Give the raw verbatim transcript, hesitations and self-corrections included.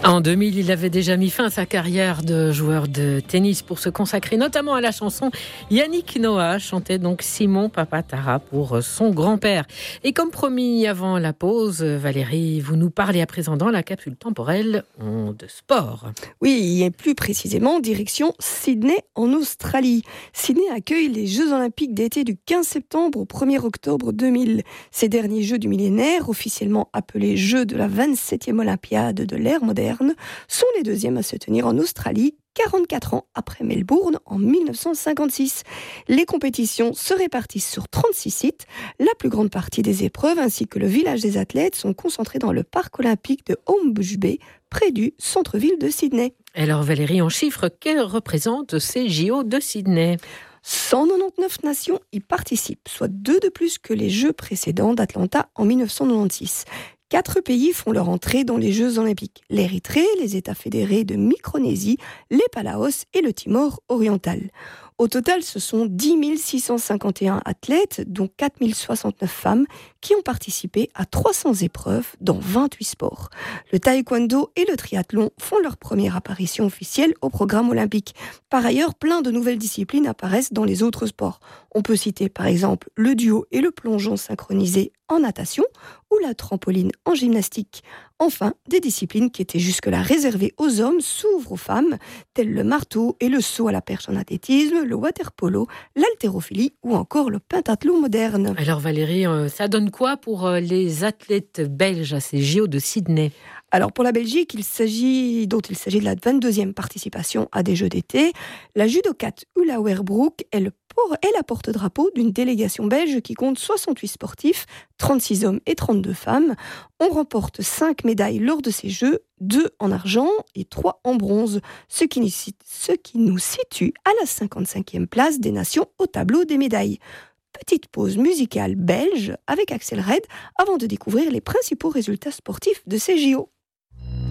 En deux mille, il avait déjà mis fin à sa carrière de joueur de tennis pour se consacrer notamment à la chanson. Yannick Noah chantait donc Simon Papatara pour son grand-père. Et comme promis avant la pause, Valérie, vous nous parlez à présent dans la capsule temporelle de sport. Oui, et plus précisément, direction Sydney en Australie. Sydney accueille les Jeux Olympiques d'été du quinze septembre au premier octobre deux mille. Ces derniers Jeux du millénaire, officiellement appelés Jeux de la vingt-septième Olympiade de l'ère moderne, sont les deuxièmes à se tenir en Australie, quarante-quatre ans après Melbourne en mille neuf cent cinquante-six. Les compétitions se répartissent sur trente-six sites. La plus grande partie des épreuves ainsi que le village des athlètes sont concentrés dans le parc olympique de Homebush Bay, près du centre-ville de Sydney. Alors Valérie, en chiffres, que représentent ces J O de Sydney ? cent quatre-vingt-dix-neuf nations y participent, soit deux de plus que les Jeux précédents d'Atlanta en mille neuf cent quatre-vingt-seize. Quatre pays font leur entrée dans les Jeux Olympiques. L'Érythrée, les États fédérés de Micronésie, les Palaos et le Timor oriental. Au total, ce sont dix mille six cent cinquante et un athlètes, dont quatre mille soixante-neuf femmes, qui ont participé à trois cents épreuves dans vingt-huit sports. Le taekwondo et le triathlon font leur première apparition officielle au programme olympique. Par ailleurs, plein de nouvelles disciplines apparaissent dans les autres sports. On peut citer par exemple le duo et le plongeon synchronisé en natation ou la trampoline en gymnastique. Enfin, des disciplines qui étaient jusque-là réservées aux hommes s'ouvrent aux femmes, telles le marteau et le saut à la perche en athlétisme, le water-polo, l'haltérophilie ou encore le pentathlon moderne. Alors Valérie, ça donne quoi pour les athlètes belges à ces J O de Sydney ? Alors pour la Belgique, il s'agit, dont il s'agit de la vingt-deuxième participation à des Jeux d'été, la judokate Ulla Werbroek est, le, est la porte-drapeau d'une délégation belge qui compte soixante-huit sportifs, trente-six hommes et trente-deux femmes. On remporte cinq médailles lors de ces Jeux, deux en argent et trois en bronze, ce qui, nous, ce qui nous situe à la cinquante-cinquième place des nations au tableau des médailles. Petite pause musicale belge avec Axel Red avant de découvrir les principaux résultats sportifs de ces J O.